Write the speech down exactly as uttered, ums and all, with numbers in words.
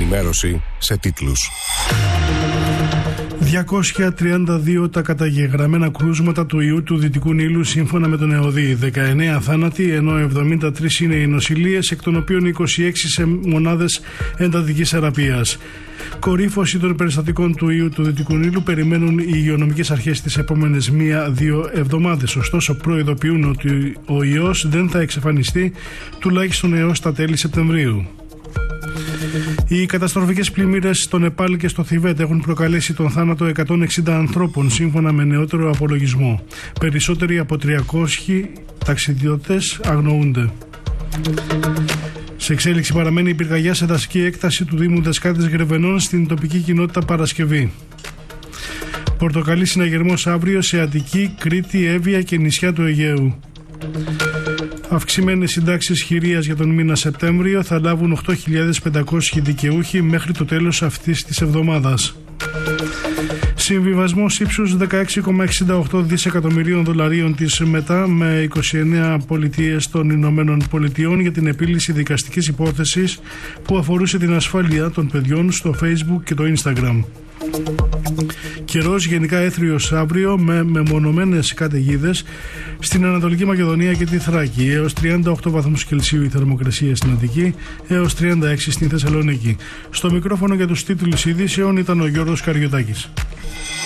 Ενημέρωση σε τίτλους. διακόσια τριάντα δύο τα καταγεγραμμένα κρούσματα του ιού του Δυτικού Νείλου σύμφωνα με τον ΕΟΔΗ. δεκαεννέα θάνατοι, ενώ εβδομήντα τρεις είναι οι νοσηλείες, εκ των οποίων είκοσι έξι σε μονάδες εντατικής θεραπείας. Κορύφωση των περιστατικών του ιού του Δυτικού Νείλου περιμένουν οι υγειονομικές αρχές τις επόμενες μία-δύο εβδομάδες. Ωστόσο, προειδοποιούν ότι ο ιός δεν θα εξαφανιστεί τουλάχιστον έως τα τέλη Σεπτεμβρίου. Οι καταστροφικές πλημμύρες στο Νεπάλ και στο Θιβέτ έχουν προκαλέσει τον θάνατο εκατόν εξήντα ανθρώπων σύμφωνα με νεότερο απολογισμό. Περισσότεροι από τριακόσιοι ταξιδιώτες αγνοούνται. Σε εξέλιξη παραμένει η πυρκαγιά σε δασική έκταση του Δήμου Δασκάτης Γρεβενών στην τοπική κοινότητα Παρασκευή. Πορτοκαλί συναγερμός αύριο σε Αττική, Κρήτη, Εύβοια και νησιά του Αιγαίου. Αυξημένες συντάξεις χειρίας για τον μήνα Σεπτέμβριο θα λάβουν οκτώ χιλιάδες πεντακόσιοι δικαιούχοι μέχρι το τέλος αυτής της εβδομάδας. Συμβιβασμός ύψους δεκαέξι κόμμα εξήντα οκτώ δισεκατομμυρίων δολαρίων της ΜΕΤΑ με είκοσι εννέα πολιτείες των Ηνωμένων Πολιτειών για την επίλυση δικαστικής υπόθεσης που αφορούσε την ασφάλεια των παιδιών στο Facebook και το Instagram. Καιρός γενικά έθριος αύριο με μεμονωμένες καταιγίδες στην Ανατολική Μακεδονία και τη Θράκη, έως τριάντα οκτώ βαθμούς Κελσίου η θερμοκρασία στην Αττική, έως τριάντα έξι στην Θεσσαλονίκη. Στο μικρόφωνο για τους τίτλους ειδήσεων ήταν ο Γιώργος Καριωτάκης.